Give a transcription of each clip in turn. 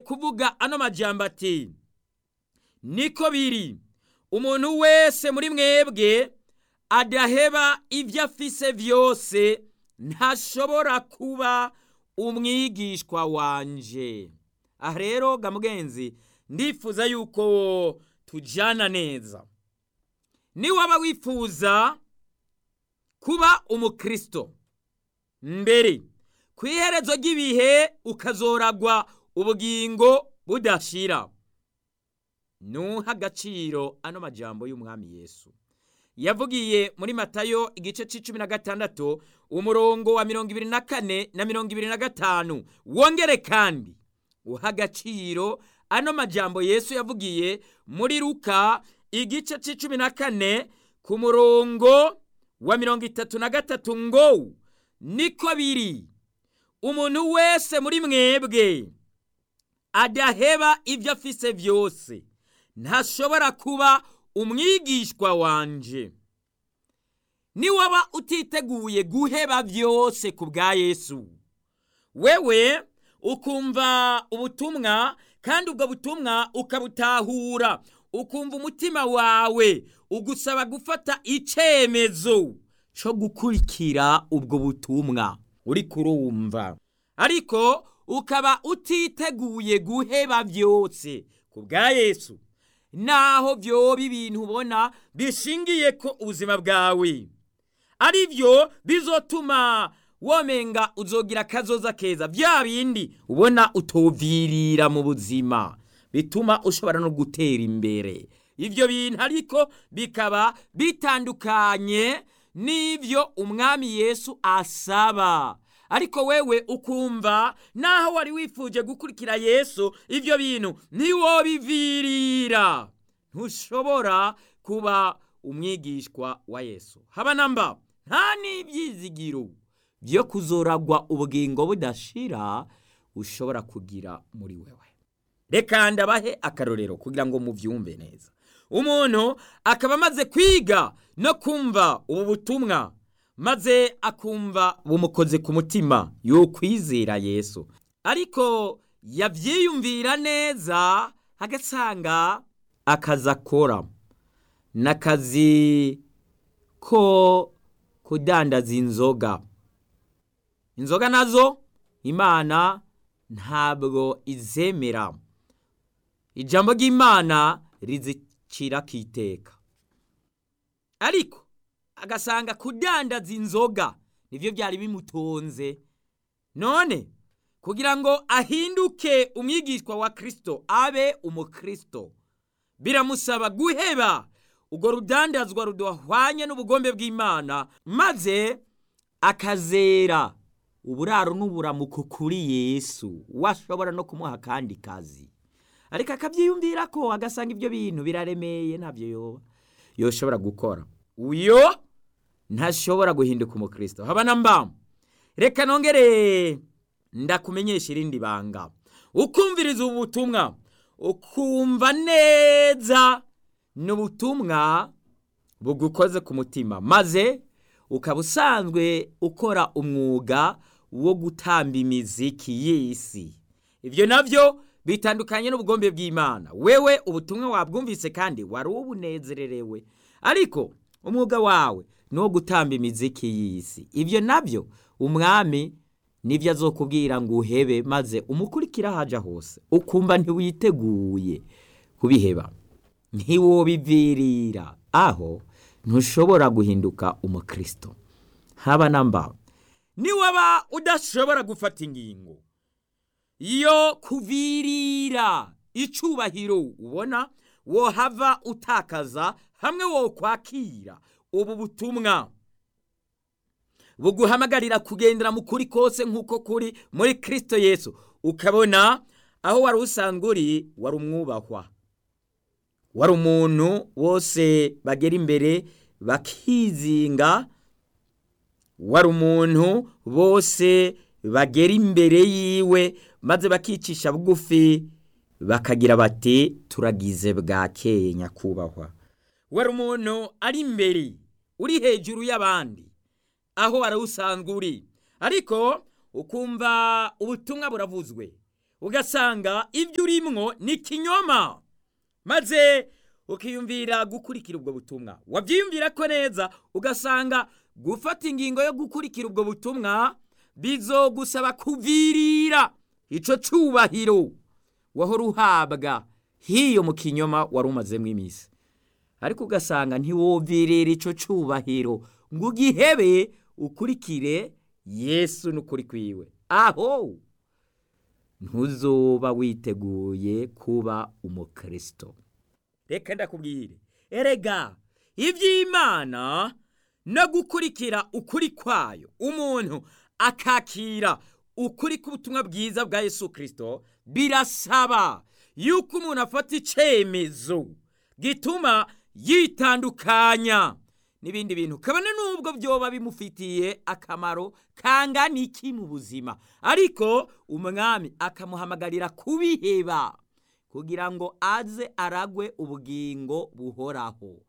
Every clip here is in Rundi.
kuvuga ano majambo ati niko biri umuntu wese muri mwebwe adaheba ibyo afise byose ntashobora kuba umwigishwa wanje. Aha rero ga mugenzi, ndifuza yuko tujana neza. Ni waba wifuza kuba umukristo mbere kwiherezo ry'ibihe ukazoragwa ubugingo budashira, nuha agaciro ano majambo y'umwami Yesu yavugiye muri Matayo igice c'16 umurongo wa 24 na 25. Wongere kandi uha agaciro ano majambo Yesu yavugiye muri Luka igice c'14 ku murongo wa 33 ngo niko biri umuntu wese muri mwebwe adaheba ibyo afise byose ntashobora kuba umwigishwa wanje. Ni waba utiteguye guheba byose ku bwa Yesu, wewe ukumva ubutumwa kandi ubwo butumwa ukabutahura, ukumva umutima wawe ugusaba gufata icemezo cyo gukurikira ubwo butumwa uri kurumva, ariko ukaba utiteguye guheba byose ku bwa Yesu, naho byoba ibintu ubona bishingiye ko ubuzima bwawe ari byo bizotuma womenga uzogira kazoza keza, bya bindi ubona utovirira mu buzima bituma ushobora no gutera imbere. Ibyo bintu ariko bikaba bitandukanye n'ibyo umwami Yesu asaba, ariko wewe ukumva naho wari wifuje gukurikira Yesu ibyo bintu ntiwobivirira, ntushobora kuba umwigishwa wa Yesu. Haba namba nta n'ibyizigiro byo kuzoragwa ubugingo budashira ushobora kugira muri wewe. Reka ndabahe akarorero kugira ngo muvyumve neza. Umuntu akaba amaze kwiga no kumva ubu butumwa, maze akumva bumukoze ku mutima yo kwizera Yesu, ariko yavyiyumvira neza agasanga akaza akora n'akazi ko kudandaza inzoga. Inzoga nazo Imana ntabwo izemera, ijambo ry'Imana rizicira kiteka, ariko agasanga kudandaza inzoga nivyo byari bimutonze. None kugira ngo ahinduke umwigishwa wa Kristo, abe umukristo, biramusaba guheba ubwo rudandazwa rudahwanye n'ubugombe bw'Imana, maze akazera uburaro n'uburamuko kuri Yesu. Washobora no kumuha kandi kazi, ariko akabyiyumvira ko agasanga ibyo bintu biraremeye, ntabyo yoshobora gukora. Uyo ntashobora guhinduka umukristo. Haba namba. Reka nongere ndakumenyesha irindi banga. Ukumviriza ubutumwa ukumva neza n'ubutumwa bugukoze ku mutima, maze ukaba usanzwe ukora umwuga wo gutamba imiziki y'isi. Ibyo navyo bitandukanye n'ubugombe bw'Imana. Wewe ubutumwa wabwumvise kandi wari ubunezererewe, ariko umwuga wawe no gutamba imiziki y'isi. Ibyo nabyo umwami nivyo azokubwira ngo uhebe, maze umukurikira haja hose ukumva ntiwiteguye kubiheba, ntiwobivirira, aho ntushobora guhinduka umukristo. Haba namba. Ni waba udashobora gufata ingingo yo kuvirira icubahiro ubona wohava utakaza hamwe wo kwakira ubu butumwa buguhamagarira kugendera mu kuri kose nk'uko kuri muri Kristo Yesu, ukabona aho wari usanzwe uri wari umwubahwa, wari umuntu wose bagera imbere bakizinga, wari umuntu bose bagera imbere yiwe maze bakicisha bugufi bakagira bati turagize bwakeye nyakubahwa. Wari umuntu ari imbere uri hejuru y'abandi aho wari usanzwe uri, ariko ukumva ubutumwa buravuzwe, ugasanga ibyo urimwo ni ikinyoma, maze ukiyumvira gukurikira ubwo butumwa. Wabyiyumvira ko neza, ugasanga gufata ingingo yo gukurikira ubwo butumwa bizogusaba kuvirira ico cubahiro wahora uhabwa hiyo mu kinyoma wari umazemwo iminsi. Ariko ugasanga ntiwovirira ico cubahiro ngo ugihebe ukurikire Yesu n'ukuri kwiwe. Aho ntuzoba witeguye kuba umukristo. Reka ndakubwire, erega ivy'Imana no gukurikira ukuri kwayo, umuntu akakira ukuri k'ubutumwa bwiza bwa Yesu Kristo, birasaba yuko umuntu afata icemezo gituma yitandukanya n'ibindi bintu, kabone n'ubwo byoba bimufitiye akamaro kangana iki mu buzima, ariko umwami akamuhamagarira kubiheba kugira ngo aze aragwe ubugingo buhoraho.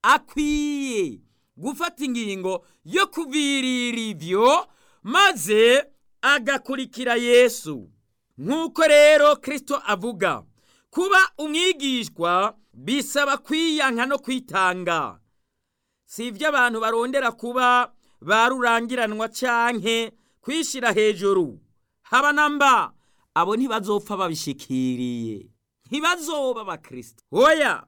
Akwiye gufata ingingo yo kuvirira ivyo maze agakurikira Yesu. Nk'uko rero Kristo avuga, kuba umwigishwa bisaba kwiyanka no kwitanga. Si ivyo abantu barondera kuba barurangiranwa canke kwishira hejuru. Haba namba, abo ntibazopfa babishikiriye, ntibazoba abakristo. Oya,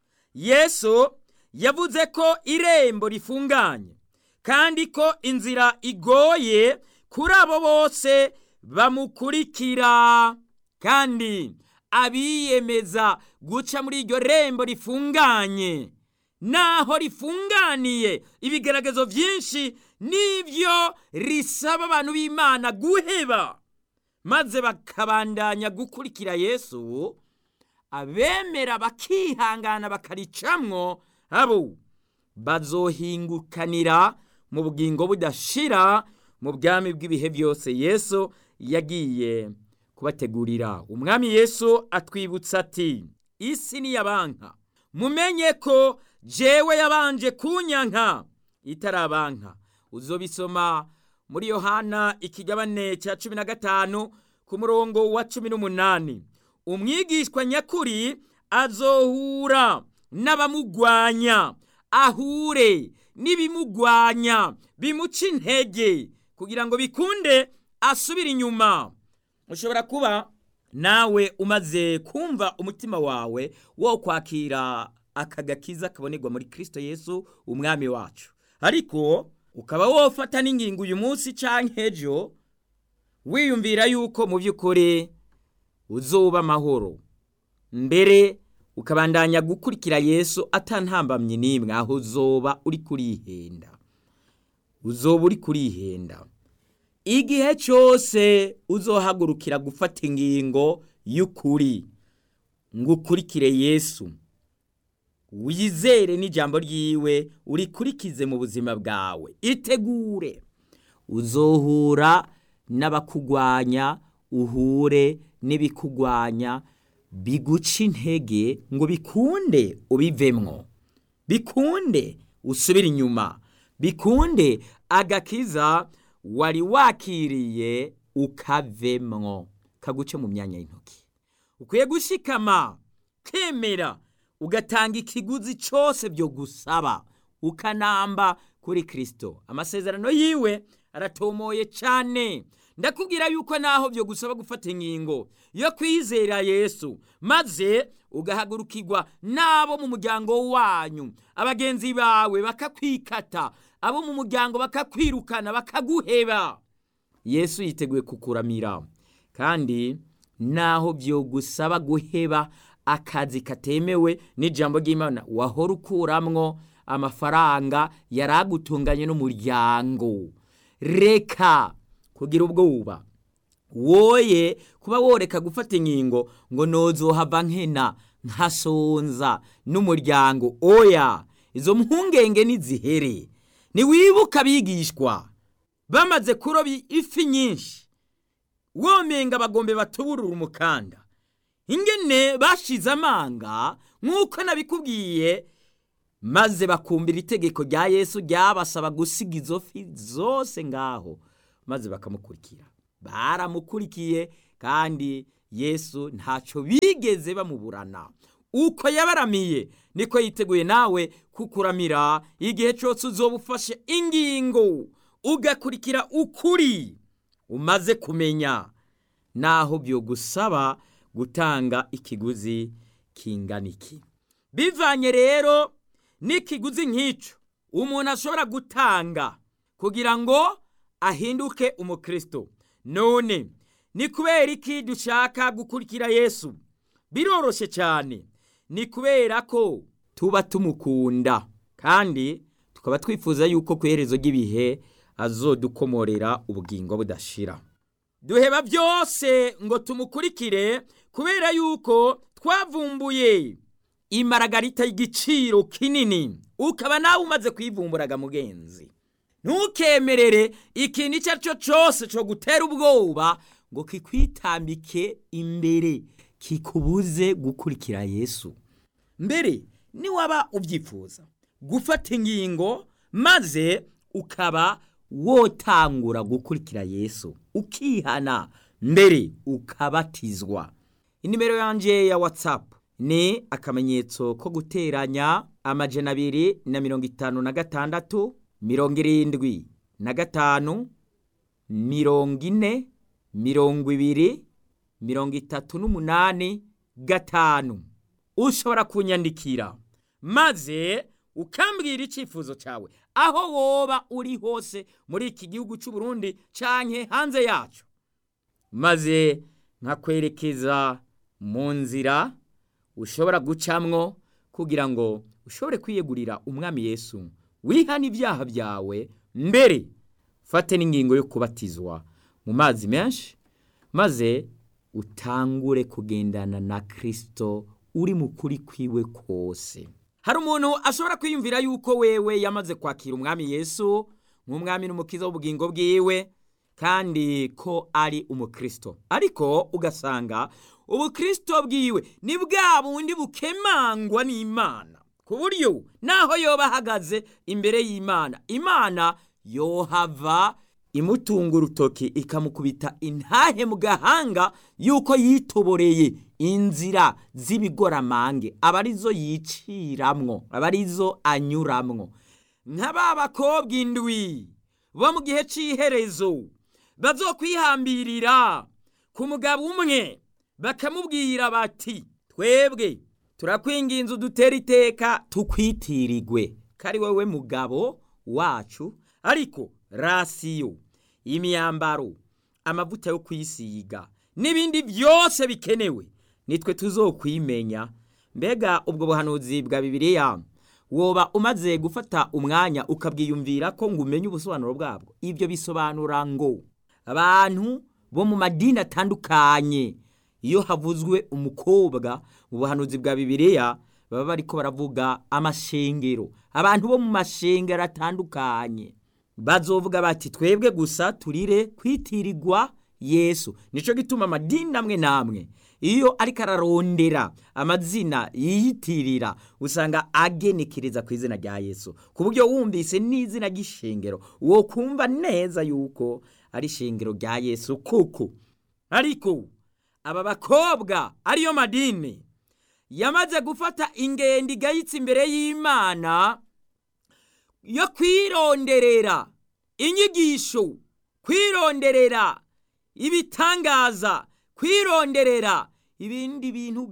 Yesu yavuze ko irembo rifunganye kandi ko inzira igoye kuri abo bose bamukurikira, kandi abiyemeza guca muri iryo rembo rifunganye, naho rifunganiye ibigeragezo byinshi n'ibyo risaba abantu b'Imana guheba maze bakabandanya gukurikira Yesu, abemera bakihangana bakaricamwo, abo bazohingukanira mu bugingo budashira mu bwami bw'ibihe byose Yesu yagiye kubategurira. Umwami Yesu atwibutsa ati, isi ni yabanka, mumenye ko jewe yabanje kunyanka itarabanka. Uzobisoma muri Yohana ikigabane cya 15 ku murongo wa 18. Umwigishwa nyakuri azohura n'abamugwanya, ahure n'ibimugwanya bimuca intege kugira ngo bikunde asubira inyuma. Ushobora kuba nawe umaze kumva umutima wawe wo kwakira akagakiza kabonerwa muri Kristo Yesu umwami wacu, ariko ukaba wofata n'ingingo uyu munsi canke ejo wiyumvira yuko mu by'ukuri uzoba amahoro, mbere ukabandanya gukurikira Yesu atantambamye nimwe, aho uzoba uri kurihenda. Uzoba uri kurihenda igihe cyose uzohagurukira gufata ingingo y'ukuri ngo ukurikire Yesu, wizere n'ijambo ryiwe urikurikize mu buzima bwawe. Itegure, uzohura n'abakugwanya, uhure n'ibikugwanya biguca intege ngo bikunde ubivemwo, bikunde usubire inyuma, bikunde agakiza wari wakiriye ukavemwo kaguce mu myanya y'intoki. Ukwiye gushikama, kemera, ugatanga ikiguzi cyose byo gusaba, ukanamba kuri Kristo. Amasezerano yiwe aratomoye cyane. Ndakubwira yuko naho byo gusaba gufata ingingo yo kwizera Yesu, maze ugahagurukirwa nabo mu muryango wanyu, abagenzi bawe bakakwikata, abo mu muryango bakakwirukana bakaguheba, Yesu yiteguye kukuramira. Kandi naho byo gusaba guheba akazi katemewe n'ijambo ry'Imana wahora ukuramwo amafaranga yaragutunganye n'umuryango, reka kugira ubwoba, woye kuba woreka gufata ingingo ngo nozohava nkena nkasonza n'umuryango. Oya, izo mpungenge nizihere. Niwibuka abigishwa bamaze kuroba ifi nyinshi, womenga bagombe batuburura umukanda, ingene bashize amanga nk'uko nabikubwiye, maze bakumbira itegeko rya Yesu ryabasaba gusiga izo fi zose ngaho, maze bakamukurikira. Baramukurikiye kandi Yesu ntacyo bigeze bamuburana. Uko yabaramiye niko yiteguye nawe kukuramira igihe cyose uzoba ufashe ingingo ugakurikira ukuri umaze kumenya, naho byogusaba gutanga ikiguzi kingana iki. Bivanye rero n'ikiguzi nk'icyo umuntu ashobora gutanga kugira ngo ahinduke umukristo. None ni kubera iki dushaka gukurikira Yesu? Biroroshye cyane. Ni kubera ko tuba tumukunda kandi tukaba twifuza yuko ku iherezo ry'ibihe azodukomorera ubugingo budashira. Duheba byose ngo tumukurikire kubera yuko twavumbuye imaragarita y'igiciro kinini. Ukaba nawe umaze kuyivumburaga mugenzi. Ntukemerere ikintu icyo ari cyo cyose cyo gutera ubwoba ngo kikwitambike imbere kikubuze gukurikira Yesu. Mbere niwaba ubyifuza gufata ingingo maze ukaba wotangura gukurikira Yesu, ukihana mbere ukabatizwa. Inimero yanje ya WhatsApp ni akamenyetso ko guteranya 256 75 40 20 38 5. Ushobora kunyandikira maze ukambwira icyifuzo cyawe aho woba uri hose muri iki gihugu cy'u Burundi canke hanze yacu, maze nkakwerekeza mu nzira ushobora gucamwo kugira ngo ushobore kwiyegurira umwami Yesu, wihana ibyaha byawe, mbere fate n'ingingo yo kubatizwa mu mazi menshi, maze utangure kugendana na Kristo uri mu kuri kwiwe kose. Hari umuntu ashobora kwiyumvira yuko wewe yamaze kwakira umwami Yesu nk'umwami n'umukiza w'ubugingo bwiwe kandi ko ari umukristo, ariko ugasanga ubukristo bwiwe ni bwa bundi bukemangwa n'Imana ku buryo naho yoba ahagaze imbere y'Imana, Imana yohava imutunga urutoki ikamukubita intahe mu gahanga yuko yitoboreye inzira z'ibigoramange abarizo yiciramwo, abarizo anyuramwo. Nk'aba bakobwa indwi bo mu gihe cy'iherezo bazokwihambirira ku mugabo umwe bakamubwira bati, twebwe turakwinginze udutera iteka tukwitirirwe kari wowe mugabo wacu, ariko rasiyo, imyambaro, amavuta yo kwisiga n'ibindi byose bikenewe nitwe tuzokwimenya. Mbega ubwo buhanuzi bwa Bibiliya woba umaze gufata umwanya ukabwiyumvira ko ngo umenye ubusobanuro bwabwo? Ibyo bisobanura ngo abantu bo mu madini atandukanye iyo havuzwe umukobwa mu buhanuzi bwa Bibiliya baba bariko baravuga amashengero. Abantu bo mu mashengero atandukanye bazovuga bati, twebwe gusa turire kwitirirwa Yesu. Nico gituma amadini namwe namwe iyo ariko ararondera amazina yiyitirira usanga agenekereza ku izina rya Yesu, ku buryo wumvise n'izina ry'ishengero wo kumva neza yuko ari ishengero rya Yesu kuko. Ariko aba bakobwa ariyo madini yamaze gufata ingendo igayitse imbere y'Imana yo kwironderera inyigisho, kwironderera ibitangaza, kwironderera ibindi bintu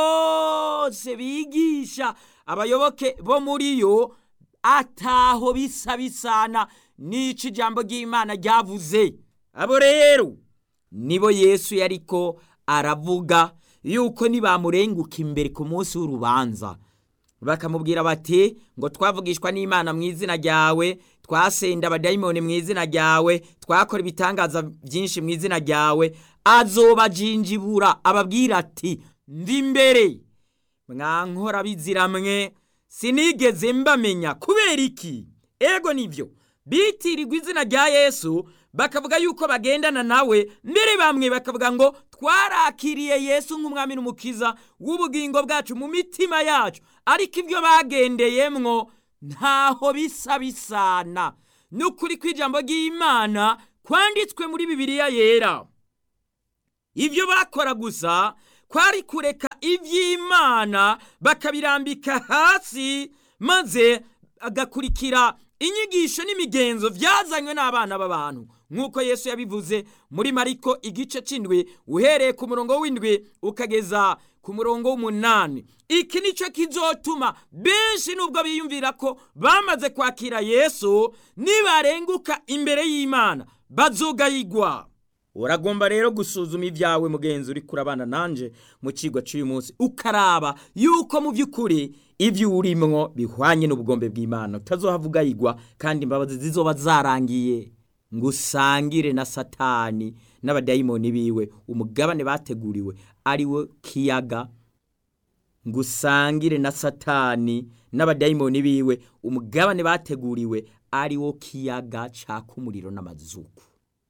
byose bigisha abayoboke bo muri yo ataho bisana n'ico ijambo ry'Imana ryavuze. Abo rero nibo Yesu yariko aravuga yuko nibamurenguka imbere ku munsi w'urubanza bakamubwira bati, ngo twavugishwa n'Imana mu izina ryawe, twasenda abadayimoni mu izina ryawe, twakora ibitangaza byinshi mu izina ryawe, azobajinjibura ababwira ati, ndi imbere mwankora bizira mwe sinigeze mbamenya. Kubera iki? Ego nivyo bitirirwa izina rya Yesu bakavuga yuko bagendana nawe, mbere bamwe bakavuga ngo twarakiriye Yesu nk'umwami n'umukiza w'ubugingo bwacu mu mitima yacu, ariko ibyo bagendeyemwo ntaho bisana n'ukuri kw'ijambo ry'Imana kwanditswe muri Bibiliya yera. ibyo bakora gusa kwari kureka iby'Imana bakabirambika hasi, maze agakurikira inyigisho n'imigenzo byazanywe n'abana b'abantu, nk'uko Yesu yabivuze muri Mariko igice c'indwi uhereye ku murongo w'indwi ukageza ku murongo w'umunani. Iki nico kizotuma benshi nubwo biyumvira ko bamaze kwakira Yesu, nibarenguka imbere y'Imana bazogayigwa. Uragomba rero gusuzuma ibyawe mugenzi uri kurabana nanje mu cigwa cy'uyu munsi, ukaraba yuko mu by'ukuri ibyo urimwo bihwanye n'ubugombe bw'Imana, utazohavuga yigwa kandi imbabazi zizoba zarangiye ngo usangire na Satani n'abadayimoni biwe umugabane bateguriwe ari wo kiyaga, ngo usangire na Satani n'abadayimoni biwe umugabane bateguriwe ari wo kiyaga caka umuriro n'amazuku.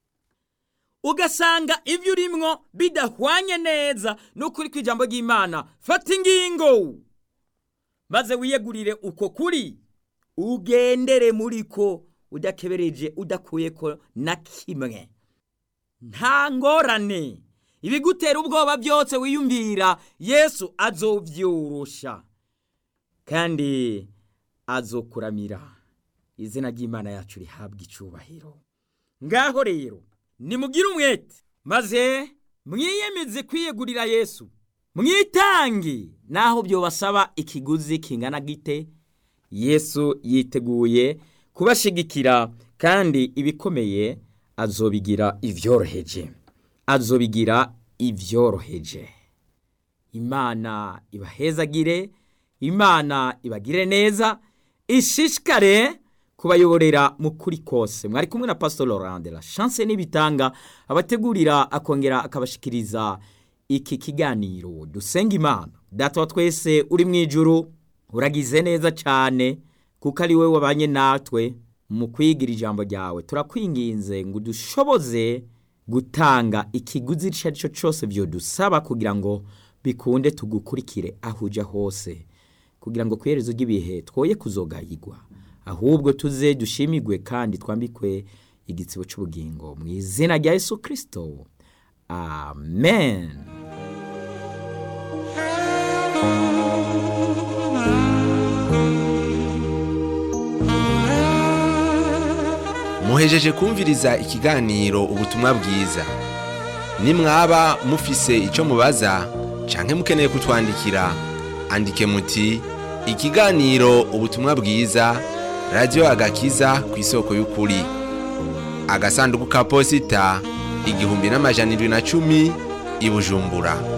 Ugasanga ibyo urimwo bidahwanye neza n'ukuri kw'ijambo ry'Imana, fata ingingo maze wiyegurire uko kuri, ugendere muri ko udakebereje, udakuyeko na kimwe. Nta ngorane, ibigutera ubwoba byose wiyumvira Yesu azovyorosha kandi azokuramira. Izina ry'Imana yacu rihabwa icubahiro. Ngaho rero nimugire umwete maze mwiyemeze kwiyegurira Yesu, mwitange naho byobasaba ikiguzi kingana gite. Yesu yiteguye kubashigikira kandi ibikomeye azobigira ivyoroheje, azobigira ivyoroheje. Imana ibahezagire, Imana ibagire neza, ishishikare kubayoborera mu kuri kose. Mwari kumwe na Pastor Laurent de la Chance n'ibitanga abategurira akongera akabashikiriza iki kiganiro. Dusenga Imana. Data wa twese uri mu ijuru, uragize neza cyane kuko ari wewe wabanye natwe mu kwigira ijambo ryawe. Turakwinginze ngo dushoboze gutanga ikiguzi cyo cyose byo dusaba kugira ngo bikunde tugukurikire aho uja hose, kugira ngo kwerezo ry'ibihe twoye kuzogayigwa, ahubwo tuze dushimigwe kandi twambikwe igitsibo cy'ubugingo mu izina rya Yesu Kristo. Amen. Muhejeje kumviriza ikiganiro ubutumwa bwiza. Nimwaba mufise ico mubaza canke mukeneye kutwandikira, andike muti ikiganiro ubutumwa bwiza, Radio Agakiza kw'isoko y'ukuri. Agasanduku ka posita 1710 i Bujumbura.